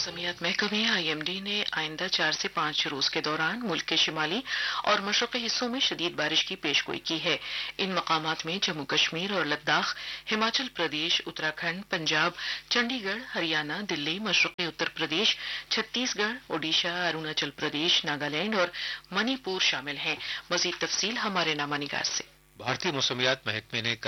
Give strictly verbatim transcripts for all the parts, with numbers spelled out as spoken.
मौसमियात महकमे I am D ने आइंदा चार से पाँच रोज के दौरान मुल्क के शिमाली और मशरक़ी हिस्सों में शदीद बारिश की पेशगोई की है। इन मकामात में जम्मू कश्मीर और लद्दाख, हिमाचल प्रदेश, उत्तराखंड, पंजाब, चंडीगढ़, हरियाणा, दिल्ली, मशरक़ी उत्तर प्रदेश, छत्तीसगढ़, ओडिशा, अरुणाचल प्रदेश, नागालैंड और मणिपुर शामिल हैं। मजीद तफसील हमारे नामा निगार से। भारतीय मौसमियात महकमे ने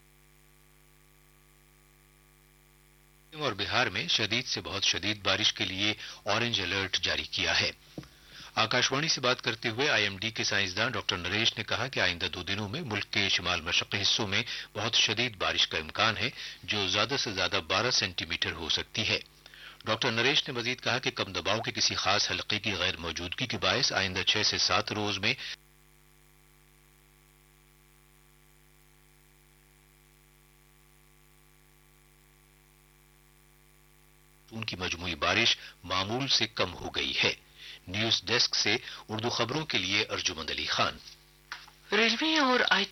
और बिहार में शदीद से बहुत शदीद बारिश के लिए ऑरेंज अलर्ट जारी किया है। आकाशवाणी से बात करते हुए आई एम डी के साइंसदान डॉक्टर नरेश ने कहा कि आइंदा दो दिनों में मुल्क के शिमाल मशरक़ी हिस्सों में बहुत शदीद बारिश का इम्कान है, जो ज्यादा से ज्यादा बारह सेंटीमीटर हो सकती है। डॉक्टर नरेश ने मजीद कहा कि कम दबाव के किसी खास हल्के की गैर मौजूदगी के बायस आइंदा छह से सात रोज में उनकी मजमूई बारिश मामूल से कम हो गई है। न्यूज डेस्क से उर्दू खबरों के लिए अर्जुमंद अली खान। रेलवे और आई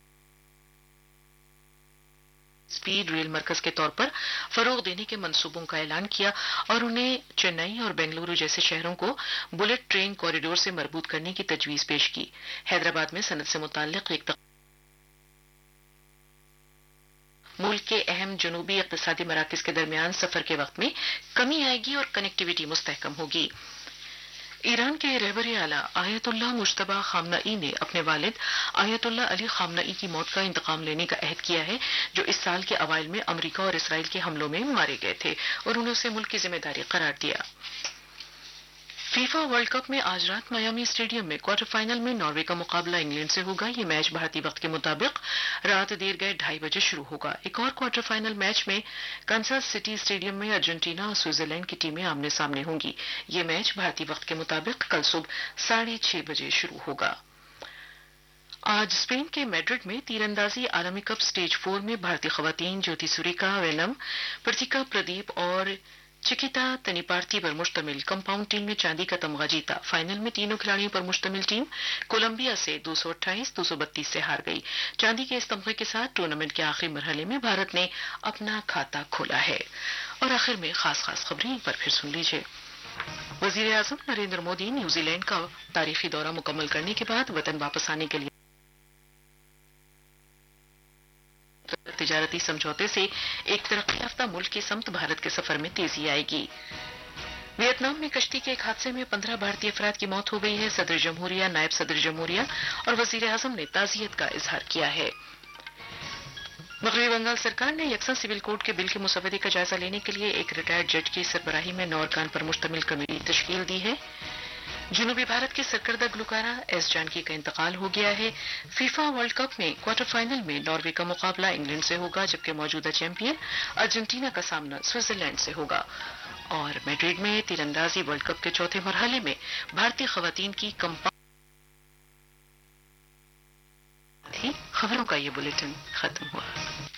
स्पीड रेल मरकज के तौर पर फरोग देने के मंसूबों का ऐलान किया और उन्हें चेन्नई और बेंगलुरु जैसे शहरों को बुलेट ट्रेन कॉरिडोर से मरबूत करने की तजवीज पेश की। हैदराबाद में सनत से मुताल्लिक एक मुल्क के अहम जनूबी इक्तिसादी मराकज के दरमियान सफर के वक्त में कमी आएगी और कनेक्टिविटी मुस्तहकम होगी। ईरान के रहबर आला आयतुल्लाह मुश्तबा खामनाई ने अपने वालिद आयतुल्लाह अली खामनाई की मौत का इंतकाम लेने का अहद किया है, जो इस साल के अवाइल में अमरीका और इसराइल के हमलों में मारे गए थे, और उन्हें उसे मुल्क की जिम्मेदारी करार दिया। फीफा वर्ल्ड कप में आज रात मियामी स्टेडियम में क्वार्टर फाइनल में नॉर्वे का मुकाबला इंग्लैंड से होगा। ये मैच भारतीय वक्त के मुताबिक रात देर गए ढाई बजे शुरू होगा। एक और क्वार्टर फाइनल मैच में कांसास सिटी स्टेडियम में अर्जेंटीना और स्विट्जरलैंड की टीमें आमने सामने होंगी। ये मैच भारतीय वक्त के मुताबिक कल सुबह साढ़े छह बजे शुरू होगा। आज स्पेन के मैड्रिड में तीरंदाजी आलमी कप स्टेज फोर में भारतीय खवातीन ज्योति सुरेखा, वेनम, प्रतीका प्रदीप और चिकिता तनिपार्थी पर मुश्तमिल कंपाउंड टीम ने चांदी का तमगा जीता। फाइनल में तीनों खिलाड़ियों पर मुश्तमिल टीम कोलंबिया से दो सौ अट्ठाईस दो सौ बत्तीस से हार गई। चांदी के इस तमगे के साथ टूर्नामेंट के आखिरी मरहले में भारत ने अपना खाता खोला है। और आखिर में खास खास खबरें एक बार फिर सुन लीजिए। वजीर आजम नरेंद्र मोदी न्यूजीलैंड का तारीखी दौरा मुकम्मल करने के बाद वतन वापस आने के लिए तिजारती समझौते से एक तरक्की याफ्ता मुल्क की समत भारत के सफर में तेजी आएगी। वियतनाम में कश्ती के एक हादसे में पंद्रह भारतीय अफराद की मौत हो गई है। सदर जमहूरिया, नायब सदर जमहूरिया और वजीर आजम ने ताजियत का इजहार किया है। मगरबी बंगाल सरकार ने यकसा सिविल कोड के बिल के मुसवदे का जायजा लेने के लिए एक रिटायर्ड जज की सरबराही में नौ अरकान पर मुश्तमिल कमेटी तश्कील दी है। जनूबी भारत के सरकर्दा गुलकारा एस जानकी का इंतकाल हो गया है। फीफा वर्ल्ड कप में क्वार्टर फाइनल में नॉर्वे का मुकाबला इंग्लैंड से होगा, जबकि मौजूदा चैंपियन अर्जेंटीना का सामना स्विट्जरलैंड से होगा। और मैड्रिड में तीरंदाजी वर्ल्ड कप के चौथे मरहले में भारतीय खवातीन की कंपाउंड। खबरों का ये बुलेटिन खत्म हुआ।